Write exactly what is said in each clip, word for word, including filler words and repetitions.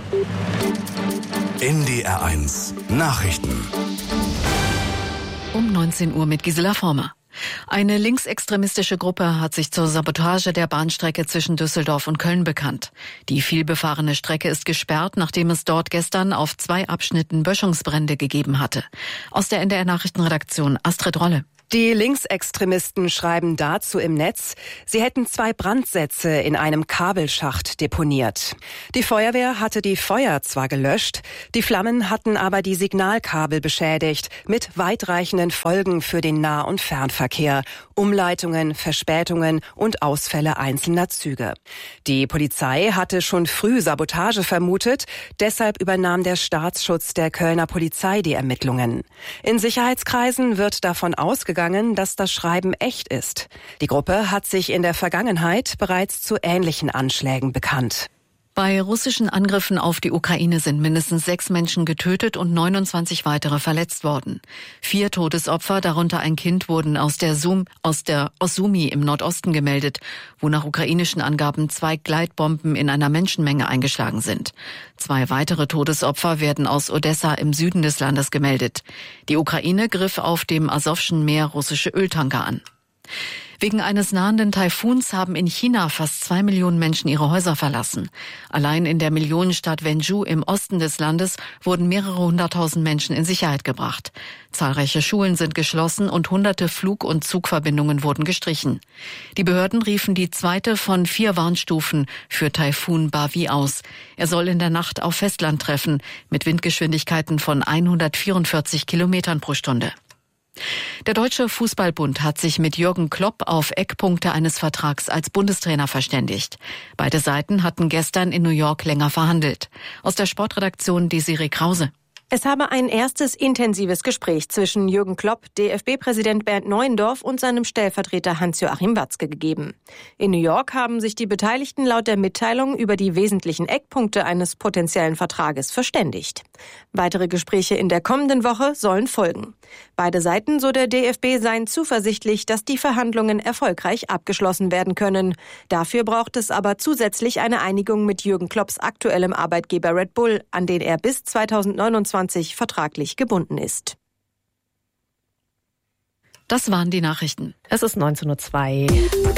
N D R eins Nachrichten. Um neunzehn Uhr mit Gisela Former. Eine linksextremistische Gruppe hat sich zur Sabotage der Bahnstrecke zwischen Düsseldorf und Köln bekannt. Die vielbefahrene Strecke ist gesperrt, nachdem es dort gestern auf zwei Abschnitten Böschungsbrände gegeben hatte. Aus der N D R Nachrichtenredaktion Astrid Rolle. Die Linksextremisten schreiben dazu im Netz, sie hätten zwei Brandsätze in einem Kabelschacht deponiert. Die Feuerwehr hatte die Feuer zwar gelöscht, die Flammen hatten aber die Signalkabel beschädigt, mit weitreichenden Folgen für den Nah- und Fernverkehr, Umleitungen, Verspätungen und Ausfälle einzelner Züge. Die Polizei hatte schon früh Sabotage vermutet, deshalb übernahm der Staatsschutz der Kölner Polizei die Ermittlungen. In Sicherheitskreisen wird davon ausgegangen, dass das Schreiben echt ist. Die Gruppe hat sich in der Vergangenheit bereits zu ähnlichen Anschlägen bekannt. Bei russischen Angriffen auf die Ukraine sind mindestens sechs Menschen getötet und neunundzwanzig weitere verletzt worden. Vier Todesopfer, darunter ein Kind, wurden aus der Sum, aus der Osumi im Nordosten gemeldet, wo nach ukrainischen Angaben zwei Gleitbomben in einer Menschenmenge eingeschlagen sind. Zwei weitere Todesopfer werden aus Odessa im Süden des Landes gemeldet. Die Ukraine griff auf dem Asowschen Meer russische Öltanker an. Wegen eines nahenden Taifuns haben in China fast zwei Millionen Menschen ihre Häuser verlassen. Allein in der Millionenstadt Wenzhou im Osten des Landes wurden mehrere hunderttausend Menschen in Sicherheit gebracht. Zahlreiche Schulen sind geschlossen und hunderte Flug- und Zugverbindungen wurden gestrichen. Die Behörden riefen die zweite von vier Warnstufen für Taifun Bavi aus. Er soll in der Nacht auf Festland treffen, mit Windgeschwindigkeiten von hundertvierundvierzig Kilometern pro Stunde. Der Deutsche Fußballbund hat sich mit Jürgen Klopp auf Eckpunkte eines Vertrags als Bundestrainer verständigt. Beide Seiten hatten gestern in New York länger verhandelt. Aus der Sportredaktion Desiree Krause. Es habe ein erstes intensives Gespräch zwischen Jürgen Klopp, D F B-Präsident Bernd Neuendorf und seinem Stellvertreter Hans-Joachim Watzke gegeben. In New York haben sich die Beteiligten laut der Mitteilung über die wesentlichen Eckpunkte eines potenziellen Vertrages verständigt. Weitere Gespräche in der kommenden Woche sollen folgen. Beide Seiten, so der D F B, seien zuversichtlich, dass die Verhandlungen erfolgreich abgeschlossen werden können. Dafür braucht es aber zusätzlich eine Einigung mit Jürgen Klopps aktuellem Arbeitgeber Red Bull, an den er bis zweitausendneunundzwanzig vertraglich gebunden ist. Das waren die Nachrichten. Es ist neunzehn Uhr zwei.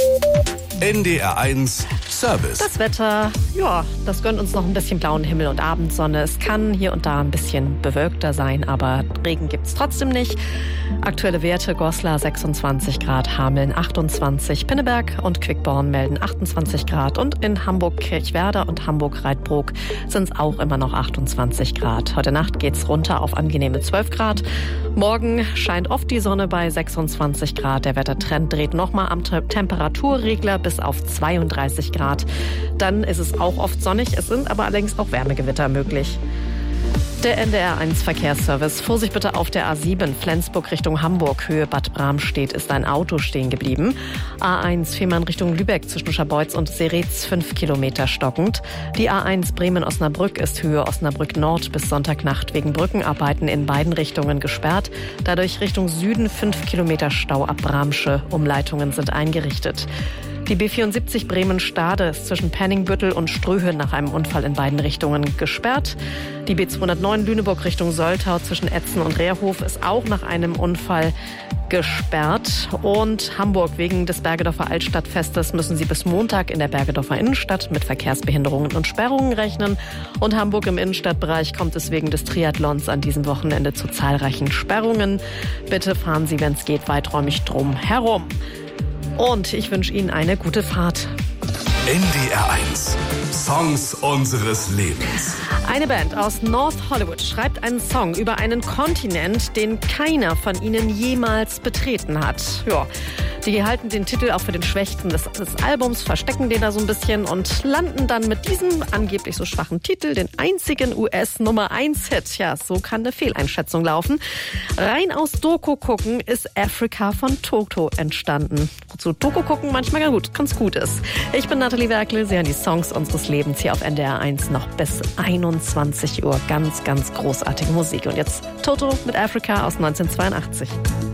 N D R eins Service. Das Wetter, ja, das gönnt uns noch ein bisschen blauen Himmel und Abendsonne. Es kann hier und da ein bisschen bewölkter sein, aber Regen gibt's trotzdem nicht. Aktuelle Werte: Goslar sechsundzwanzig Grad, Hameln achtundzwanzig, Pinneberg und Quickborn melden achtundzwanzig Grad und in Hamburg-Kirchwerder und Hamburg-Reitbrook sind es auch immer noch achtundzwanzig Grad. Heute Nacht geht's runter auf angenehme zwölf Grad. Morgen scheint oft die Sonne bei sechsundzwanzig Grad. Der Wettertrend dreht nochmal am Temperaturregler bis auf zweiunddreißig Grad. Dann ist es auch oft sonnig, es sind aber allerdings auch Wärmegewitter möglich. Der N D R eins Verkehrsservice. Vorsicht bitte auf der A sieben, Flensburg Richtung Hamburg, Höhe Bad Bramstedt, ist ein Auto stehen geblieben. A eins Fehmarn Richtung Lübeck zwischen Scharbeutz und Seretz fünf Kilometer stockend. Die A eins Bremen-Osnabrück ist Höhe Osnabrück Nord bis Sonntagnacht wegen Brückenarbeiten in beiden Richtungen gesperrt. Dadurch Richtung Süden fünf Kilometer Stau ab Bramsche. Umleitungen sind eingerichtet. Die B vierundsiebzig Bremen-Stade ist zwischen Penningbüttel und Ströhe nach einem Unfall in beiden Richtungen gesperrt. Die B zweihundertneun Lüneburg Richtung Soltau zwischen Etzen und Rehrhof ist auch nach einem Unfall gesperrt. Und Hamburg: wegen des Bergedorfer Altstadtfestes müssen Sie bis Montag in der Bergedorfer Innenstadt mit Verkehrsbehinderungen und Sperrungen rechnen. Und Hamburg im Innenstadtbereich kommt es wegen des Triathlons an diesem Wochenende zu zahlreichen Sperrungen. Bitte fahren Sie, wenn es geht, weiträumig drum herum. Und ich wünsche Ihnen eine gute Fahrt. N D R eins Songs unseres Lebens. Eine Band aus North Hollywood schreibt einen Song über einen Kontinent, den keiner von ihnen jemals betreten hat. Ja, die halten den Titel auch für den schwächsten des, des Albums, verstecken den da so ein bisschen und landen dann mit diesem angeblich so schwachen Titel den einzigen U S-Nummer eins Hit. Ja, so kann eine Fehleinschätzung laufen. Rein aus Doku gucken ist Africa von Toto entstanden. Wozu Doku gucken manchmal ganz gut, ganz gut ist. Ich bin Nathalie Werkle, Sie hören die Songs unseres Lebens hier auf N D R eins noch bis einundzwanzig Uhr. Ganz, ganz großartige Musik. Und jetzt Toto mit Africa aus neunzehnhundertzweiundachtzig.